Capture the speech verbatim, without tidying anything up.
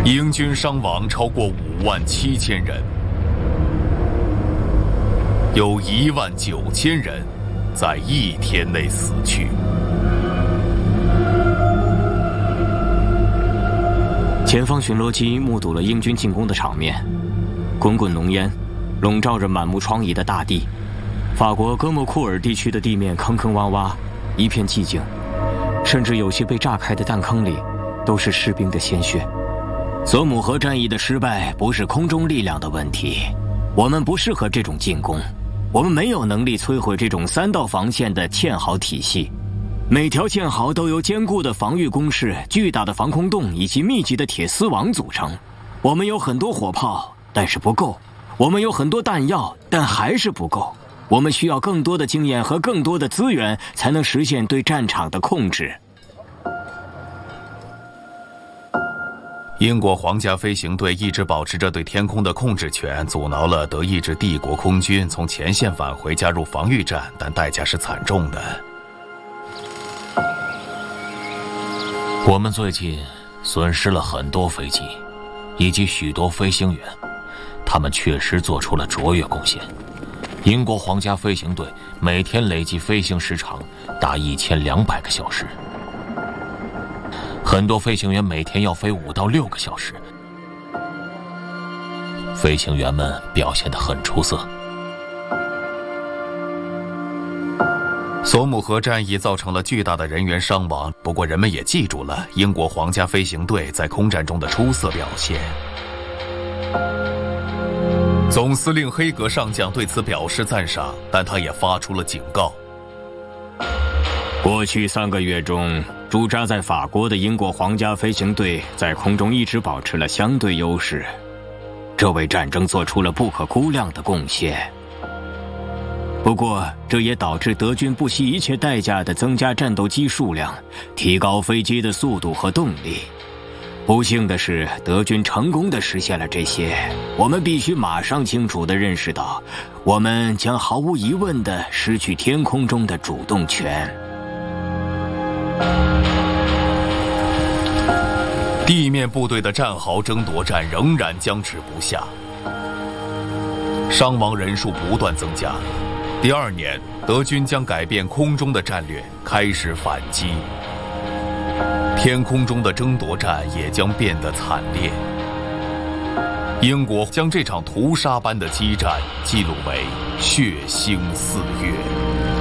英军伤亡超过五万七千人，有一万九千人在一天内死去。 前方巡逻机目睹了英军进攻的场面，滚滚浓烟笼罩着满目疮痍的大地。法国哥莫库尔地区的地面坑坑洼洼，一片寂静，甚至有些被炸开的弹坑里都是士兵的鲜血。索姆河战役的失败不是空中力量的问题，我们不适合这种进攻，我们没有能力摧毁这种三道防线的堑壕体系。每条堑壕都由坚固的防御工事、巨大的防空洞以及密集的铁丝网组成。我们有很多火炮，但是不够；我们有很多弹药，但还是不够。我们需要更多的经验和更多的资源，才能实现对战场的控制。 英国皇家飞行队一直保持着对天空的控制权，阻挠了德意志帝国空军从前线返回加入防御战，但代价是惨重的。 我们最近损失了很多飞机，以及许多飞行员，他们确实做出了卓越贡献。英国皇家飞行队每天累计飞行时长达一千两百个小时，很多飞行员每天要飞五到六个小时。飞行员们表现得很出色。 索姆河战役造成了巨大的人员伤亡，不过人们也记住了英国皇家飞行队在空战中的出色表现。总司令黑格上将对此表示赞赏，但他也发出了警告。 过去三个月中，驻扎在法国的英国皇家飞行队在空中一直保持了相对优势，这为战争做出了不可估量的贡献。不过，这也导致德军不惜一切代价地增加战斗机数量，提高飞机的速度和动力。不幸的是，德军成功地实现了这些。我们必须马上清楚地认识到，我们将毫无疑问地失去天空中的主动权。 地面部队的战壕争夺战仍然僵持不下，伤亡人数不断增加。第二年，德军将改变空中的战略，开始反击。天空中的争夺战也将变得惨烈。英国将这场屠杀般的激战记录为血腥四月。